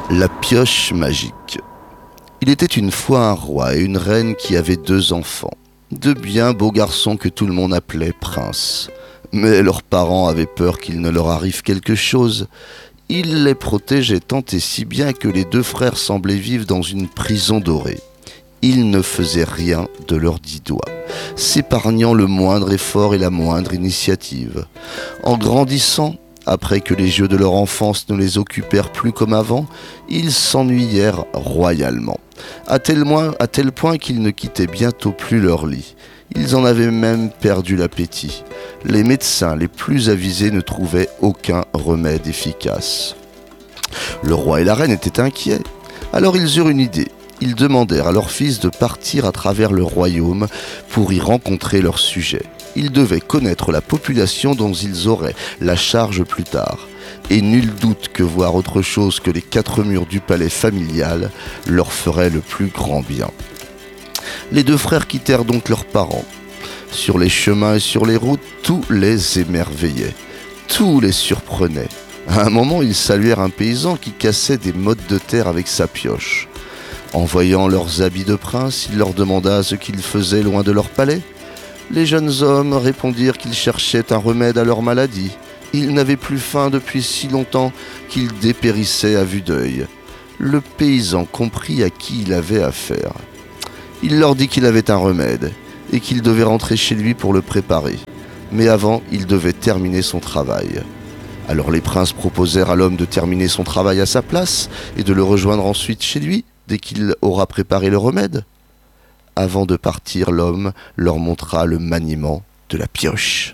La pioche magique. Il était une fois un roi et une reine qui avaient 2 enfants. De bien beaux garçons que tout le monde appelait princes. Mais leurs parents avaient peur qu'il ne leur arrive quelque chose. Ils les protégeaient tant et si bien que les 2 frères semblaient vivre dans une prison dorée. Ils ne faisaient rien de leurs 10 doigts, s'épargnant le moindre effort et la moindre initiative. En grandissant, après que les jeux de leur enfance ne les occupèrent plus comme avant, ils s'ennuyèrent royalement, à tel point qu'ils ne quittaient bientôt plus leur lit. Ils en avaient même perdu l'appétit. Les médecins les plus avisés ne trouvaient aucun remède efficace. Le roi et la reine étaient inquiets. Alors ils eurent une idée. Ils demandèrent à leur fils de partir à travers le royaume pour y rencontrer leur sujet. Ils devaient connaître la population dont ils auraient la charge plus tard. Et nul doute que voir autre chose que les 4 murs du palais familial leur ferait le plus grand bien. Les 2 frères quittèrent donc leurs parents. Sur les chemins et sur les routes, tout les émerveillait. Tout les surprenait. À un moment, ils saluèrent un paysan qui cassait des mottes de terre avec sa pioche. En voyant leurs habits de prince, il leur demanda ce qu'ils faisaient loin de leur palais. Les jeunes hommes répondirent qu'ils cherchaient un remède à leur maladie. Ils n'avaient plus faim depuis si longtemps qu'ils dépérissaient à vue d'œil. Le paysan comprit à qui il avait affaire. Il leur dit qu'il avait un remède et qu'il devait rentrer chez lui pour le préparer. Mais avant, il devait terminer son travail. Alors les princes proposèrent à l'homme de terminer son travail à sa place et de le rejoindre ensuite chez lui, dès qu'il aura préparé le remède. Avant de partir, l'homme leur montra le maniement de la pioche.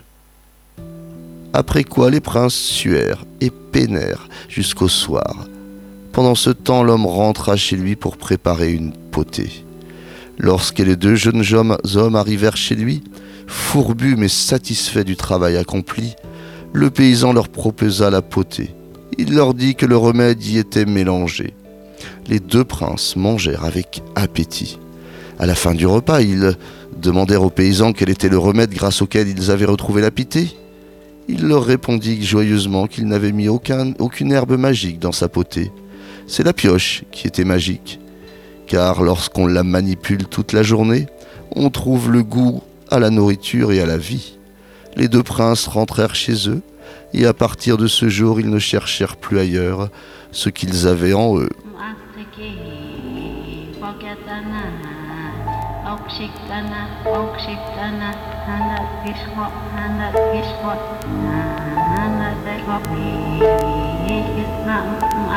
Après quoi, les princes suèrent et peinèrent jusqu'au soir. Pendant ce temps, l'homme rentra chez lui pour préparer une potée. Lorsque les 2 jeunes hommes arrivèrent chez lui, fourbus mais satisfaits du travail accompli, le paysan leur proposa la potée. Il leur dit que le remède y était mélangé. Les 2 princes mangèrent avec appétit. À la fin du repas, ils demandèrent aux paysans quel était le remède grâce auquel ils avaient retrouvé la pitié. Il leur répondit joyeusement qu'il n'avait mis aucune herbe magique dans sa potée. C'est la pioche qui était magique, car lorsqu'on la manipule toute la journée, on trouve le goût à la nourriture et à la vie. Les 2 princes rentrèrent chez eux, et à partir de ce jour, ils ne cherchèrent plus ailleurs ce qu'ils avaient en eux.